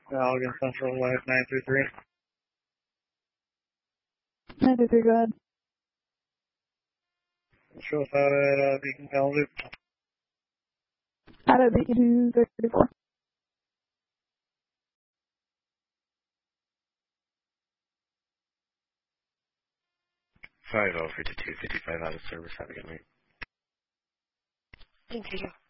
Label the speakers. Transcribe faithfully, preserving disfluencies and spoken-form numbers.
Speaker 1: Allegan Central, Life nine three three.
Speaker 2: nine three three, go ahead.
Speaker 1: Show us out at uh, Beacon Kalamazoo.
Speaker 2: Out of Beacon two thirty-four.
Speaker 3: five oh fifty-two fifty-five out of service. Have a good night.
Speaker 4: Thank you.